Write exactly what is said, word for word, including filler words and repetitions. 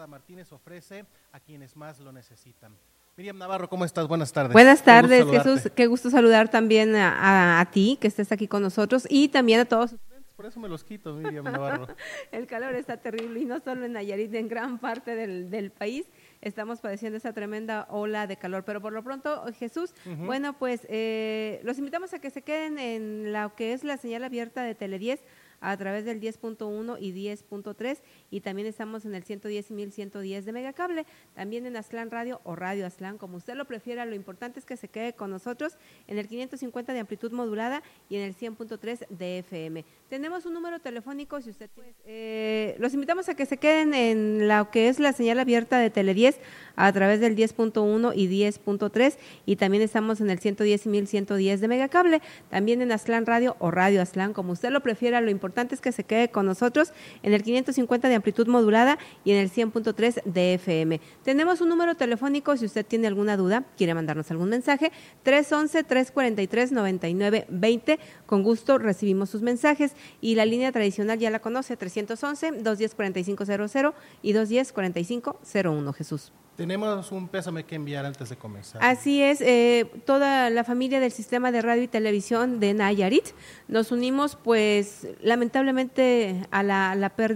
Estrada Martínez ofrece a quienes más lo necesitan. Miriam Navarro, ¿cómo estás? Buenas tardes. Buenas tardes, Jesús. Qué gusto saludar también a, a, a ti, que estés aquí con nosotros, y también a todos. Por eso me los quito, Miriam Navarro. El calor está terrible, y no solo en Nayarit, en gran parte del, del país estamos padeciendo esa tremenda ola de calor. Pero por lo pronto, Jesús, uh-huh. bueno, pues eh, los invitamos a que se queden en lo que es la señal abierta de Tele diez, a través del diez punto uno y diez punto tres, y también estamos en el ciento diez y mil ciento diez de Megacable, también en Aztlán Radio o Radio Aztlán, como usted lo prefiera. Lo importante es que se quede con nosotros en el quinientos cincuenta de amplitud modulada y en el cien punto tres de F M. Tenemos un número telefónico, si usted pues, eh, los invitamos a que se queden en lo que es la señal abierta de Tele diez, a través del diez punto uno y diez punto tres, y también estamos en el ciento diez y mil ciento diez de Megacable, también en Aztlán Radio o Radio Aztlán, como usted lo prefiera. Lo importante Lo importante es que se quede con nosotros en el quinientos cincuenta de amplitud modulada y en el cien punto tres de F M. Tenemos un número telefónico, si usted tiene alguna duda, quiere mandarnos algún mensaje, tres once, tres cuarenta y tres, noventa y nueve veinte. Con gusto recibimos sus mensajes, y la línea tradicional ya la conoce, trescientos once, doscientos diez, cuarenta y cinco cero cero y doscientos diez, cuarenta y cinco cero uno. Jesús. Tenemos un pésame que enviar antes de comenzar. Así es, eh, toda la familia del sistema de radio y televisión de Nayarit nos unimos, pues lamentablemente, a la, a la pérdida